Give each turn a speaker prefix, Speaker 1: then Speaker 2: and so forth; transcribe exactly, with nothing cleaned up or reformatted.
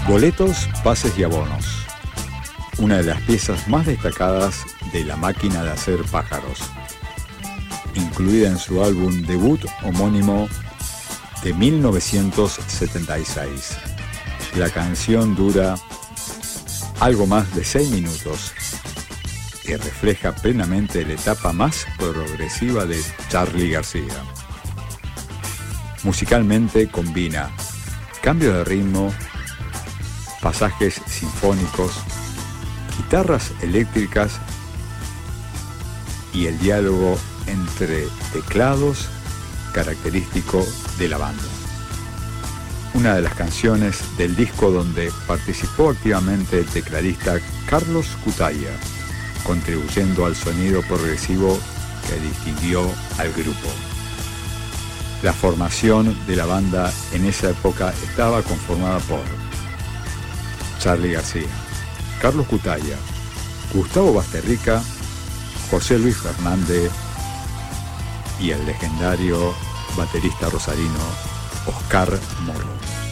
Speaker 1: Boletos, pases y abonos. Una de las piezas más destacadas de la máquina de hacer pájaros, incluida en su álbum debut homónimo de mil novecientos setenta y seis. La canción dura algo más de seis minutos y refleja plenamente la etapa más progresiva de Charly García. Musicalmente combina cambio de ritmo, pasajes sinfónicos, guitarras eléctricas y el diálogo entre teclados característico de la banda. Una de las canciones del disco donde participó activamente el tecladista Carlos Cutaia, contribuyendo al sonido progresivo que distinguió al grupo. La formación de la banda en esa época estaba conformada por Charly García, Carlos Cutaia, Gustavo Basterrica, José Luis Fernández y el legendario baterista rosarino Oscar Moro.